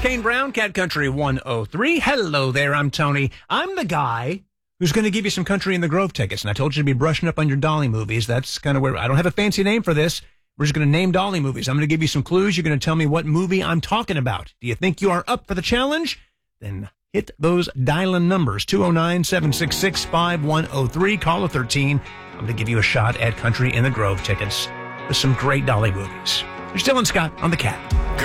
Kane Brown, Cat Country 103. Hello there, I'm Tony. I'm the guy who's going to give you some Country in the Grove tickets. And I told you to be brushing up on your Dolly movies. That's kind of where I don't have a fancy name for this. We're just going to name Dolly movies. I'm going to give you some clues. You're going to tell me what movie I'm talking about. Do you think you are up for the challenge? Then hit those dial-in numbers, 209-766-5103, caller 13. I'm going to give you a shot at Country in the Grove tickets with some great Dolly movies. You're still in Scott on the Cat.